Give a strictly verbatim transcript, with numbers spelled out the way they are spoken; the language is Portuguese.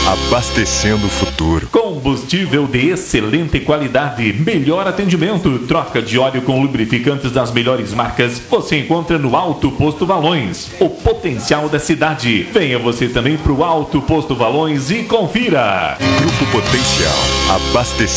abastecendo o futuro. Combustível de excelente qualidade, melhor atendimento, troca de óleo com lubrificantes das melhores marcas, você encontra no Alto Posto Valões, o potencial da cidade. Venha você também para o Alto Posto Valões e confira. Grupo Potencial, abastecendo